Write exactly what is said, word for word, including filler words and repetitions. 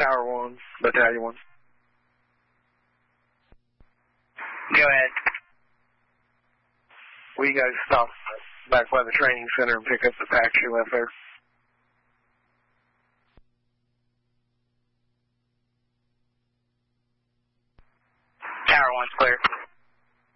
Tower one, Battalion one. Go ahead. Will you guys stop back by the training center and pick up the packs you left there? Tower one's clear.